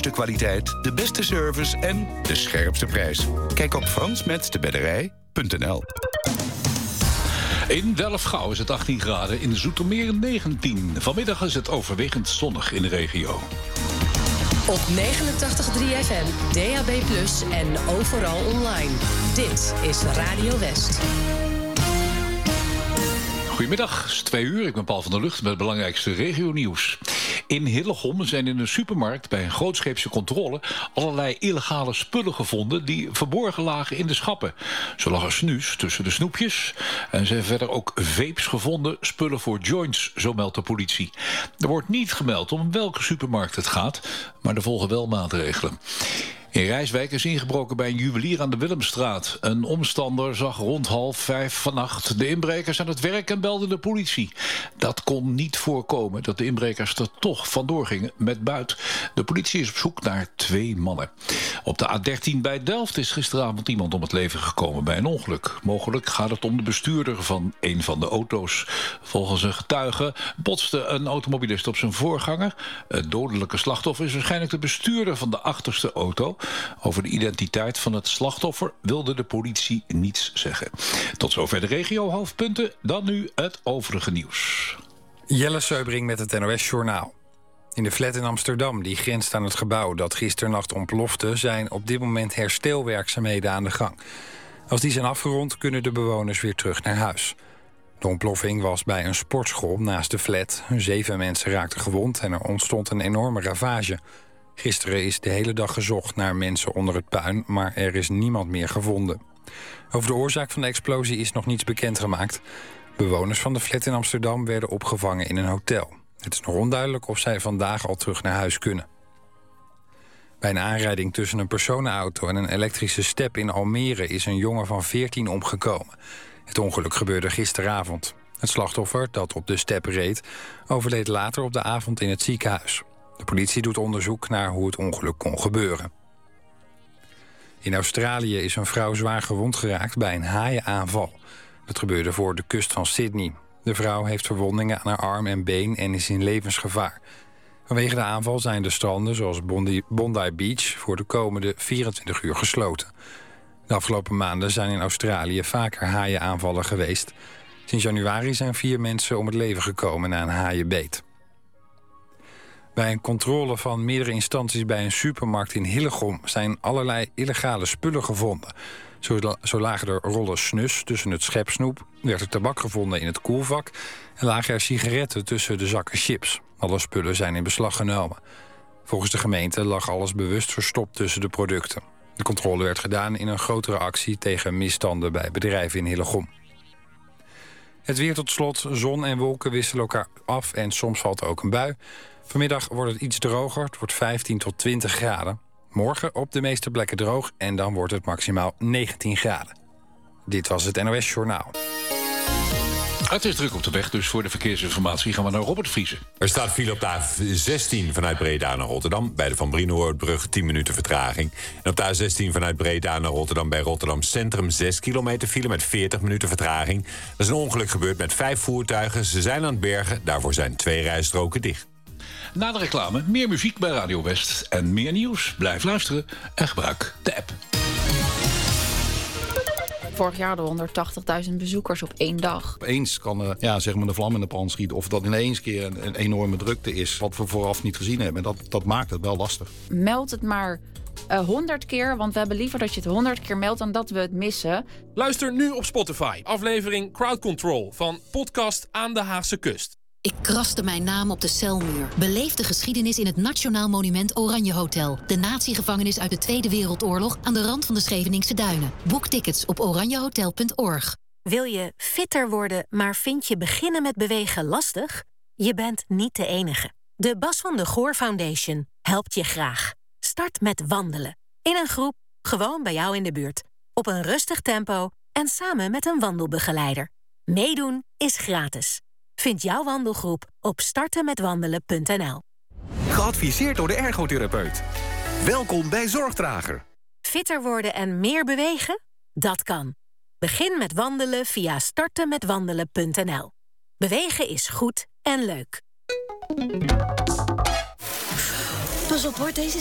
hoogste kwaliteit, de beste service en de scherpste prijs. Kijk op fransmetdebedderij.nl. In Delfgauw is het 18 graden, in Zoetermeer 19. Vanmiddag is het overwegend zonnig in de regio. Op 89.3 FM, DAB+ en overal online. Dit is Radio West. Goedemiddag, het is 2 uur. Ik ben Paul van der Lucht met het belangrijkste regionieuws. In Hillegom zijn in een supermarkt bij een grootscheepse controle allerlei illegale spullen gevonden die verborgen lagen in de schappen. Zo lag er snus tussen de snoepjes en zijn verder ook vapes gevonden, spullen voor joints, zo meldt de politie. Er wordt niet gemeld om welke supermarkt het gaat, maar er volgen wel maatregelen. In Rijswijk is ingebroken bij een juwelier aan de Willemstraat. Een omstander zag rond 4:30 vannacht de inbrekers aan het werk en belde de politie. Dat kon niet voorkomen dat de inbrekers er toch vandoor gingen met buit. De politie is op zoek naar 2 mannen. Op de A13 bij Delft is gisteravond iemand om het leven gekomen bij een ongeluk. Mogelijk gaat het om de bestuurder van een van de auto's. Volgens een getuige botste een automobilist op zijn voorganger. Het dodelijke slachtoffer is waarschijnlijk de bestuurder van de achterste auto. Over de identiteit van het slachtoffer wilde de politie niets zeggen. Tot zover de regio-hoofdpunten. Dan nu het overige nieuws. Jelle Seubring met het NOS-journaal. In de flat in Amsterdam, die grenst aan het gebouw dat gisternacht ontplofte, zijn op dit moment herstelwerkzaamheden aan de gang. Als die zijn afgerond, kunnen de bewoners weer terug naar huis. De ontploffing was bij een sportschool naast de flat. 7 mensen raakten gewond en er ontstond een enorme ravage. Gisteren is de hele dag gezocht naar mensen onder het puin, maar er is niemand meer gevonden. Over de oorzaak van de explosie is nog niets bekendgemaakt. Bewoners van de flat in Amsterdam werden opgevangen in een hotel. Het is nog onduidelijk of zij vandaag al terug naar huis kunnen. Bij een aanrijding tussen een personenauto en een elektrische step in Almere is een jongen van 14 omgekomen. Het ongeluk gebeurde gisteravond. Het slachtoffer, dat op de step reed, overleed later op de avond in het ziekenhuis. De politie doet onderzoek naar hoe het ongeluk kon gebeuren. In Australië is een vrouw zwaar gewond geraakt bij een haaienaanval. Dat gebeurde voor de kust van Sydney. De vrouw heeft verwondingen aan haar arm en been en is in levensgevaar. Vanwege de aanval zijn de stranden zoals Bondi Beach voor de komende 24 uur gesloten. De afgelopen maanden zijn in Australië vaker haaienaanvallen geweest. Sinds januari zijn 4 mensen om het leven gekomen na een haaienbeet. Bij een controle van meerdere instanties bij een supermarkt in Hillegom zijn allerlei illegale spullen gevonden. Zo lagen er rollen snus tussen het schepsnoep, werd er tabak gevonden in het koelvak en lagen er sigaretten tussen de zakken chips. Alle spullen zijn in beslag genomen. Volgens de gemeente lag alles bewust verstopt tussen de producten. De controle werd gedaan in een grotere actie tegen misstanden bij bedrijven in Hillegom. Het weer tot slot. Zon en wolken wisselen elkaar af en soms valt er ook een bui. Vanmiddag wordt het iets droger. Het wordt 15 tot 20 graden. Morgen op de meeste plekken droog en dan wordt het maximaal 19 graden. Dit was het NOS Journaal. Het is druk op de weg, dus voor de verkeersinformatie gaan we naar Robert Vriezen. Er staat file op de A16 vanuit Breda naar Rotterdam. Bij de Van Brienoordbrug 10 minuten vertraging. En op de A16 vanuit Breda naar Rotterdam bij Rotterdam Centrum 6 kilometer file met 40 minuten vertraging. Er is een ongeluk gebeurd met 5 voertuigen. Ze zijn aan het bergen, daarvoor zijn 2 rijstroken dicht. Na de reclame meer muziek bij Radio West en meer nieuws. Blijf luisteren en gebruik de app. Vorig jaar hadden we 180.000 bezoekers op 1 dag. Opeens kan zeg maar de vlam in de pan schieten. Of dat ineens keer een enorme drukte is. Wat we vooraf niet gezien hebben. En dat maakt het wel lastig. Meld het maar 100 keer. Want we hebben liever dat je het 100 keer meldt dan dat we het missen. Luister nu op Spotify. Aflevering Crowd Control van Podcast aan de Haagse Kust. Ik kraste mijn naam op de celmuur. Beleef de geschiedenis in het Nationaal Monument Oranje Hotel. De natiegevangenis uit de Tweede Wereldoorlog aan de rand van de Scheveningse Duinen. Boek tickets op oranjehotel.org. Wil je fitter worden, maar vind je beginnen met bewegen lastig? Je bent niet de enige. De Bas van de Goor Foundation helpt je graag. Start met wandelen. In een groep, gewoon bij jou in de buurt. Op een rustig tempo en samen met een wandelbegeleider. Meedoen is gratis. Vind jouw wandelgroep op startenmetwandelen.nl. Geadviseerd door de ergotherapeut. Welkom bij Zorgdrager. Fitter worden en meer bewegen? Dat kan. Begin met wandelen via startenmetwandelen.nl. Bewegen is goed en leuk. Pas op hoor, deze